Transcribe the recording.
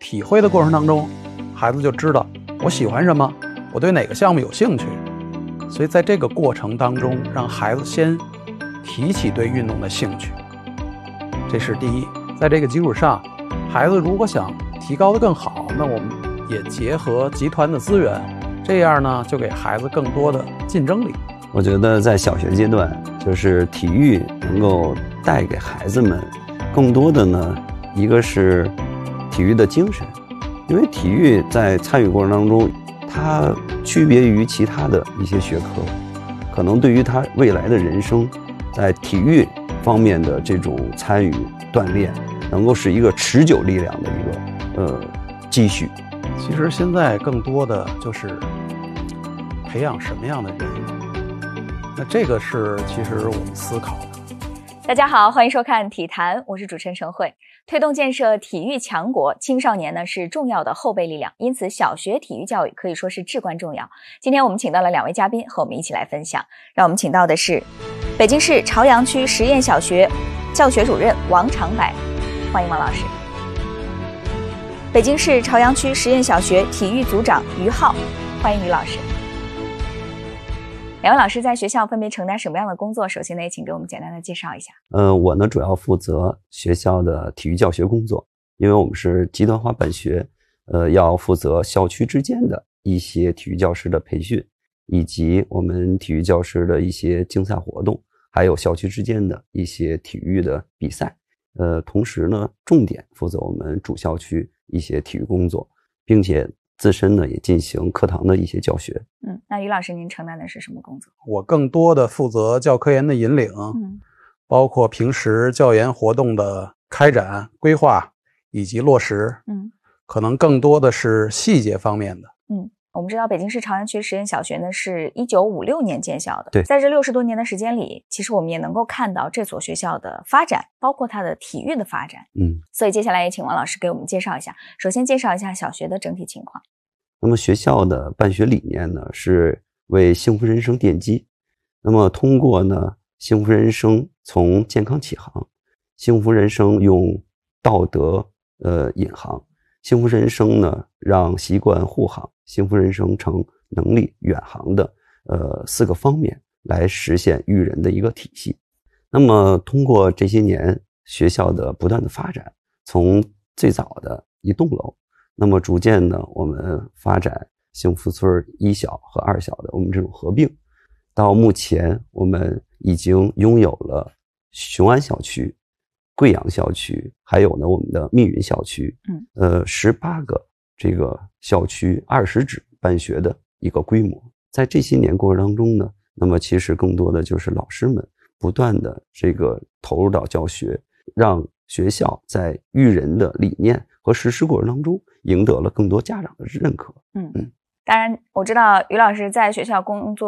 体会的过程当中，孩子就知道我喜欢什么，我对哪个项目有兴趣。所以在这个过程当中，让孩子先提起对运动的兴趣，这是第一。在这个基础上，孩子如果想提高得更好，那我们也结合集团的资源，这样呢就给孩子更多的竞争力。 我觉得在小学阶段，就是体育能够带给孩子们更多的呢，一个是体育的精神，因为体育在参与过程当中，它区别于其他的一些学科，可能对于他未来的人生，在体育方面的这种参与锻炼，能够是一个持久力量的一个积蓄。 其实现在更多的就是培养什么样的人，那这个是其实我们思考的。 大家好，欢迎收看体坛，我是主持人陈慧。推动建设体育强国，青少年呢是重要的后备力量，因此小学体育教育可以说是至关重要。今天我们请到了2位嘉宾和我们一起来分享，让我们请到的是北京市朝阳区实验小学教学主任王长柏，欢迎王老师。北京市朝阳区实验小学体育组长于浩，欢迎于老师。2位老师在学校分别承担什么样的工作？首先呢，也请给我们简单的介绍一下。 我呢主要负责学校的体育教学工作，因为我们是集团化办学，要负责校区之间的一些体育教师的培训，以及我们体育教师的一些竞赛活动，还有校区之间的一些体育的比赛。同时呢，重点负责我们主校区一些体育工作，并且自身呢也进行课堂的一些教学。 那于老师您承担的是什么工作？ 我更多的负责教科研的引领，包括平时教研活动的开展、规划以及落实。可能更多的是细节方面的。 我们知道北京市朝阳区实验小学呢是1956年建校的， 对， 在这60多年的时间里，其实我们也能够看到这所学校的发展，包括它的体育的发展。所以接下来也请王老师给我们介绍一下，首先介绍一下小学的整体情况。 那么学校的办学理念呢是为幸福人生奠基，那么通过呢幸福人生从健康起航，幸福人生用道德引航，幸福人生呢让习惯护航，幸福人生成能力远航的4个方面来实现育人的一个体系。那么通过这些年学校的不断的发展，从最早的一栋楼，那么逐渐呢我们发展幸福村1小和2小的我们这种合并，到目前我们已经拥有了雄安校区、贵阳校区，还有呢我们的密云校区，18个这个校区20指办学的一个规模。在这些年过程当中呢，那么其实更多的就是老师们不断的这个投入到教学，让学校在育人的理念和实施过程当中赢得了更多家长的认可。 当然我知道于老师在学校工作